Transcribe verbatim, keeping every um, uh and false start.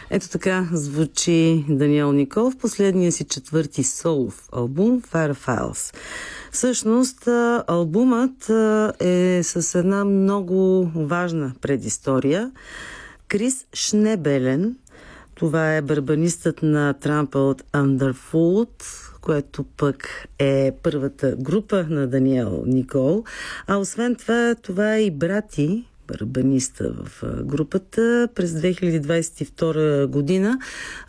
Ето така звучи Даниел Никол в последния си четвърти солов албум Fire Files. Всъщност, албумът е с една много важна предистория. Крис Шнебелен, това е барабанистът на Trampled Underfoot, което пък е първата група на Даниел Никол. А освен това, това е и брати, барабаниста в групата. През две хиляди двадесет и втора година